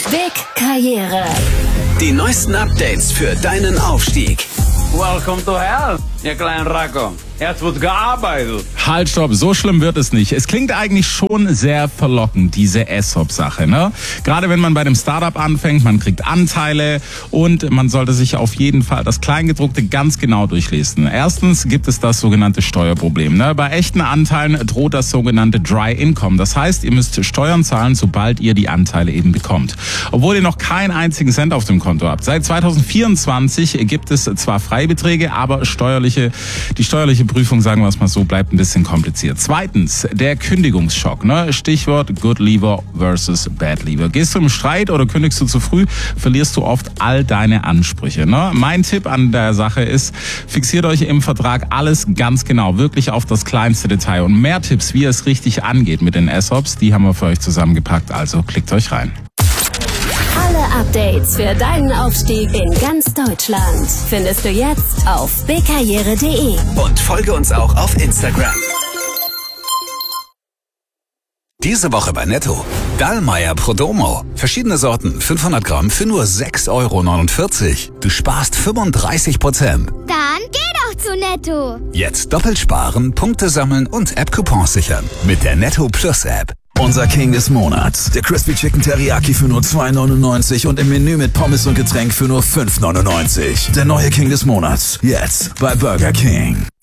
Big Karriere. Die neuesten Updates für deinen Aufstieg. Welcome to hell, ihr kleinen Racker. Jetzt wird gearbeitet. Halt, stopp, so schlimm wird es nicht. Es klingt eigentlich schon sehr verlockend, diese ESOP-Sache, ne? Gerade wenn man bei einem Startup anfängt, man kriegt Anteile und man sollte sich auf jeden Fall das Kleingedruckte ganz genau durchlesen. Erstens gibt es das sogenannte Steuerproblem, ne? Bei echten Anteilen droht das sogenannte Dry Income. Das heißt, ihr müsst Steuern zahlen, sobald ihr die Anteile eben bekommt. Obwohl ihr noch keinen einzigen Cent auf dem Konto habt. Seit 2024 gibt es zwar Freibeträge, aber die steuerliche Prüfung, sagen wir es mal so, bleibt ein bisschen kompliziert. Zweitens, der Kündigungsschock, ne? Stichwort Good Leaver versus Bad Leaver. Gehst du im Streit oder kündigst du zu früh, verlierst du oft all deine Ansprüche, ne? Mein Tipp an der Sache ist, fixiert euch im Vertrag alles ganz genau, wirklich auf das kleinste Detail. Und mehr Tipps, wie es richtig angeht mit den ESOPs, die haben wir für euch zusammengepackt, also klickt euch rein. Alle Updates für deinen Aufstieg in ganz Deutschland findest du jetzt auf bigkarriere.de. Und folge uns auch auf Instagram. Diese Woche bei Netto. Dallmayr Prodomo. Verschiedene Sorten, 500 Gramm für nur 6,49 €. Du sparst 35%. Dann geh doch zu Netto. Jetzt doppelt sparen, Punkte sammeln und App-Coupons sichern. Mit der Netto Plus App. Unser King des Monats. Der Crispy Chicken Teriyaki für nur 2,99 und im Menü mit Pommes und Getränk für nur 5,99. Der neue King des Monats. Jetzt bei Burger King.